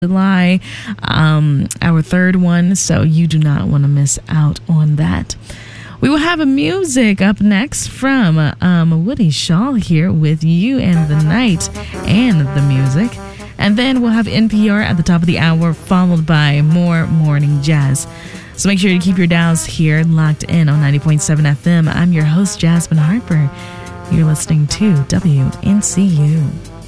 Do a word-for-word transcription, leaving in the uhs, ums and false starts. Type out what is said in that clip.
July, um, our third one, so you do not want to miss out on that. We will have a music up next from um, Woody Shaw here with You and the Night and the music. And then we'll have N P R at the top of the hour, followed by more morning jazz. So make sure to keep your dials here locked in on ninety point seven F M. I'm your host, Jasmine Harper. You're listening to W N C U.